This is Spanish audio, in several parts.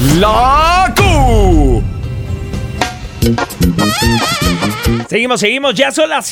La Q. Seguimos, ya son las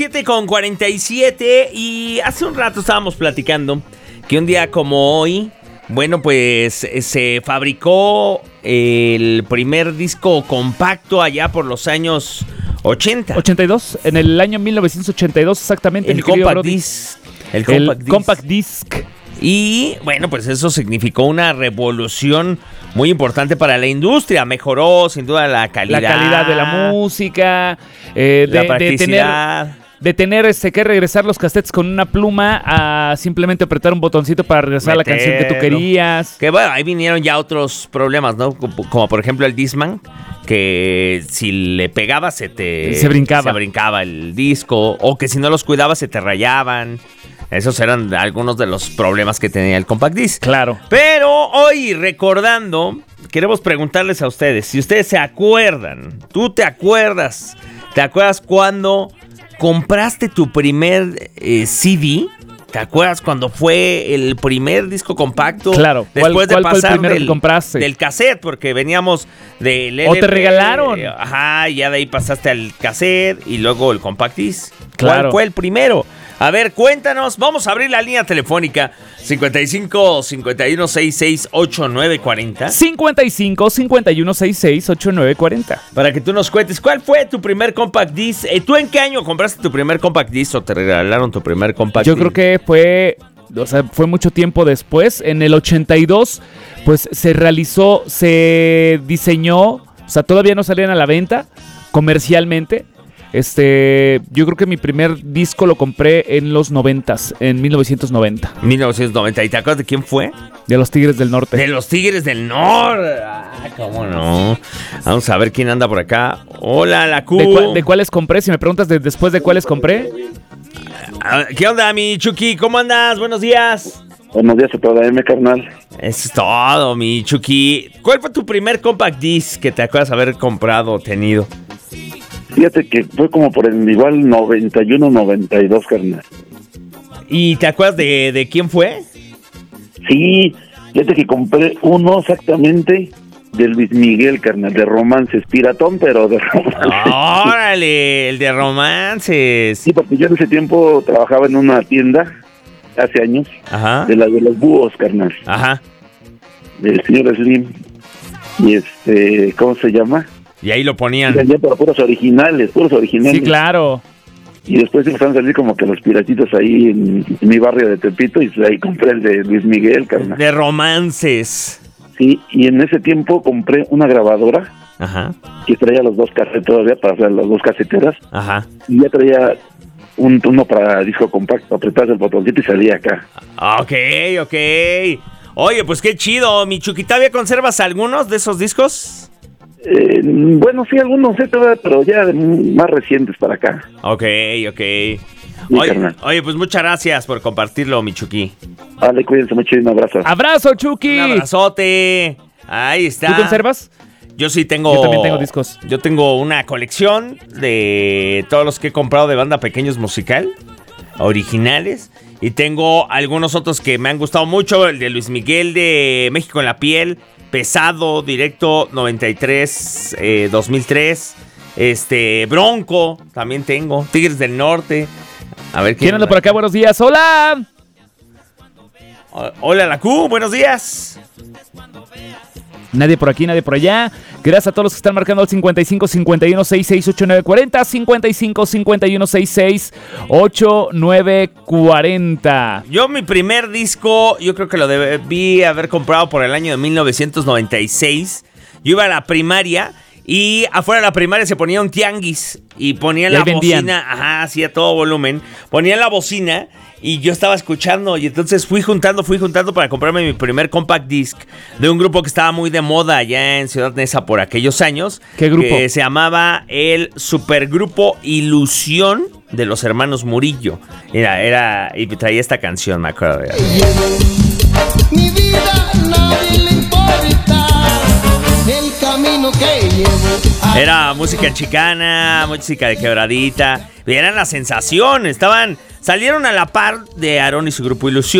7:47 y hace un rato estábamos platicando que un día como hoy, bueno, pues se fabricó el primer disco compacto allá por los años 80. 82, en el año 1982 exactamente. El compact disc. El compact disc. Y bueno, pues eso significó una revolución muy importante para la industria. Mejoró sin duda la calidad. La calidad de la música, la practicidad. De tener que regresar los cassettes con una pluma a simplemente apretar un botoncito para regresar a la canción que tú querías. Que bueno, ahí vinieron ya otros problemas, ¿no? Como por ejemplo el Discman, que si le pegabas se brincaba el disco, o que si no los cuidabas se te rayaban. Esos eran algunos de los problemas que tenía el compact disc. Claro. Pero hoy, recordando, queremos preguntarles a ustedes, si ustedes se acuerdan, ¿tú te acuerdas cuando compraste tu primer CD? ¿Te acuerdas cuando fue el primer disco compacto? Claro. Después de pasar fue el primero que compraste? Del cassette, porque veníamos del LP. ¿O te regalaron? Ajá, y ya de ahí pasaste al cassette y luego el compact disc. Claro. ¿Cuál fue el primero? A ver, cuéntanos. Vamos a abrir la línea telefónica 55 51 66 8940. 55 51 66 8940. Para que tú nos cuentes cuál fue tu primer compact disc. ¿Tú en qué año compraste tu primer compact disc o te regalaron tu primer compact disc? Yo creo que fue mucho tiempo después. En el 82, pues se diseñó, o sea, todavía no salían a la venta comercialmente. Yo creo que mi primer disco lo compré en los 90s, en 1990. 1990. ¿Y te acuerdas de quién fue? De los Tigres del Norte. De los Tigres del Norte. ¿Cómo no? Vamos a ver quién anda por acá. Hola, la Q. ¿De cuáles compré? Si me preguntas después de cuáles compré. ¿Qué onda, mi Chucky? ¿Cómo andas? Buenos días. Buenos días a toda carnal. Eso es todo, mi Chucky. ¿Cuál fue tu primer compact disc que te acuerdas haber comprado o tenido? Fíjate que fue como por el igual 91, 92, carnal. ¿Y te acuerdas de quién fue? Sí, fíjate que compré uno exactamente de Luis Miguel, carnal, de romances, piratón, pero de romances. ¡Órale! El de romances. Sí, porque yo en ese tiempo trabajaba en una tienda, hace años, ajá, de los búhos, carnal. Ajá. Del señor Slim. Y ¿cómo se llama? Y ahí lo ponían. Ya para puros originales. Sí, claro. Y después empezaron a salir como que los piratitos ahí en mi barrio de Tepito, y ahí compré el de Luis Miguel, carnal. De romances. Sí, y en ese tiempo compré una grabadora. Ajá. Que traía los dos cassettes todavía, para hacer las dos caseteras. Ajá. Y ya traía uno para disco compacto, apretabas el botoncito y salía acá. Ok. Oye, pues qué chido, mi Chucky. ¿Todavía conservas algunos de esos discos? Bueno, sí, algunos, pero ya más recientes para acá. Ok. Sí, Oye, pues muchas gracias por compartirlo, mi Chucky. Vale, cuídense mucho y un abrazo. ¡Abrazo, Chucky! Un abrazote. Ahí está. ¿Tú conservas? Yo sí tengo... Yo también tengo discos. Yo tengo una colección de todos los que he comprado de Banda Pequeños Musical, originales. Y tengo algunos otros que me han gustado mucho. El de Luis Miguel de México en la Piel, Pesado, Directo 93, 2003. Bronco, también tengo. Tigres del Norte. A ver ¿quién anda por acá? Buenos días. ¡Hola! Hola, la Q, buenos días. Nadie por aquí, nadie por allá. Gracias a todos los que están marcando al 55 51 66 8940. 55 51 66 8940. Yo mi primer disco, yo creo que lo debí haber comprado por el año de 1996. Yo iba a la primaria y afuera de la primaria se ponía un tianguis y ponían la bocina, ajá, así a todo volumen. Ponían la bocina y yo estaba escuchando y entonces fui juntando para comprarme mi primer compact disc de un grupo que estaba muy de moda allá en Ciudad Neza por aquellos años. ¿Qué grupo? Que se llamaba el Supergrupo Ilusión de los hermanos Murillo. Era y traía esta canción, me acuerdo. Mi vida nadie le importa, el camino que llevo. Era música chicana, música de quebradita. Y eran la sensación, salieron a la par de Aarón y su grupo Ilusión.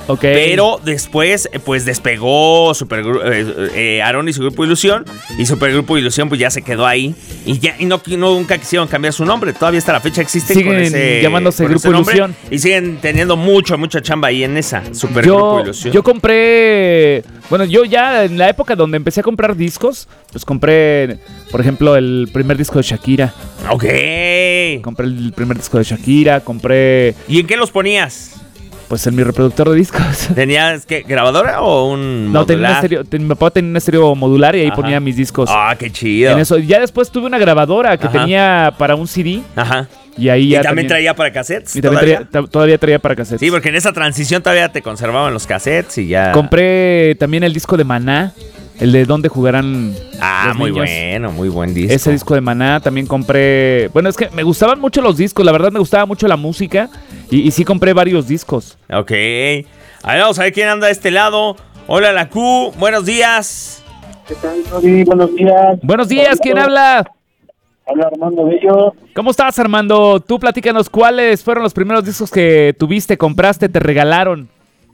Ok. Pero después, pues despegó Aarón y su Grupo Ilusión. Y Supergrupo Ilusión, pues ya se quedó ahí. Y nunca quisieron cambiar su nombre. Todavía hasta la fecha existen siguen llamándose Grupo Ilusión. Y siguen teniendo mucha chamba ahí en esa Supergrupo Ilusión. Yo compré... Bueno, yo ya en la época donde empecé a comprar discos, pues compré, por ejemplo, el primer disco de Shakira. Ok. Compré el primer disco de Shakira, compré... ¿Y en qué los ponías? Pues en mi reproductor de discos. ¿Tenías grabadora o un No, modular? mi papá tenía un estéreo modular y ahí ponía mis discos. Ah, qué chido. En eso. Ya después tuve una grabadora que tenía para un CD. Ajá. Y ahí ya también traía para cassettes. Y todavía traía para cassettes. Sí, porque en esa transición todavía te conservaban los cassettes y ya. Compré también el disco de Maná. El de Dónde Jugarán los muy niños. bueno, muy buen disco. Ese disco de Maná también compré. Bueno, es que me gustaban mucho los discos, la verdad me gustaba mucho la música y sí compré varios discos. Ok. A ver, vamos a ver quién anda de este lado. Hola, la Q, buenos días. ¿Qué tal, Tony? Buenos días. Buenos días, ¿quién habla? Habla Armando Bello. ¿Cómo estás, Armando? Tú platícanos cuáles fueron los primeros discos que tuviste, compraste, te regalaron.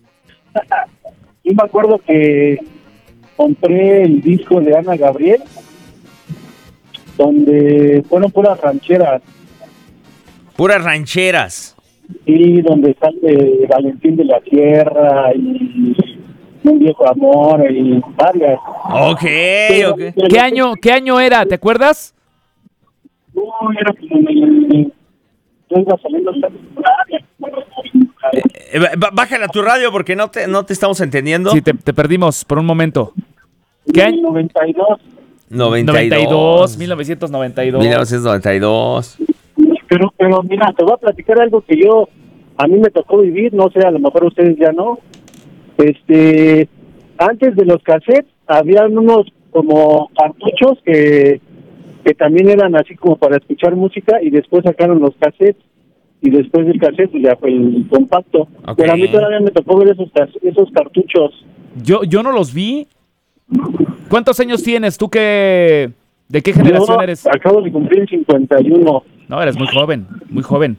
Yo me acuerdo que compré el disco de Ana Gabriel, donde fueron puras rancheras. Puras rancheras. Y donde sale Valentín de la Sierra y Un Viejo Amor y varias. Ok. ¿Qué año era? ¿Te acuerdas? No, era como yo iba saliendo Bájala tu radio porque no te estamos entendiendo. Sí, te perdimos por un momento. ¿Qué año? 92. 1992. 1992. Pero mira, te voy a platicar algo que a mí me tocó vivir, no sé, a lo mejor ustedes ya no. Antes de los cassettes había unos como cartuchos que también eran así como para escuchar música y después sacaron los cassettes y después del cassette pues ya fue el compacto. Okay. Pero a mí todavía me tocó ver esos cartuchos. Yo no los vi. ¿Cuántos años tienes? ¿Tú de qué generación eres? Acabo de cumplir 51. No, eres muy joven, muy joven.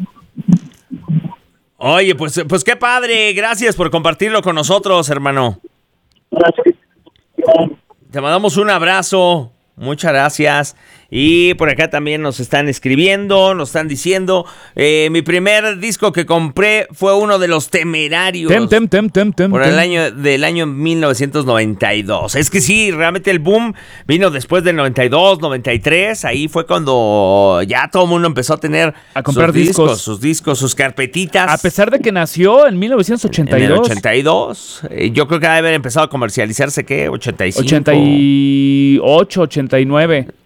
Oye, pues qué padre. Gracias por compartirlo con nosotros, hermano. Gracias. Te mandamos un abrazo. Muchas gracias. Y por acá también nos están escribiendo, nos están diciendo, mi primer disco que compré fue uno de Los Temerarios. Por el año 1992. Es que sí, realmente el boom vino después del 92, 93. Ahí fue cuando ya todo el mundo empezó a tener a comprar sus discos, sus carpetitas. A pesar de que nació en 1982. En el 82. Yo creo que debe haber empezado a comercializarse, ¿qué? 85. 88, 89.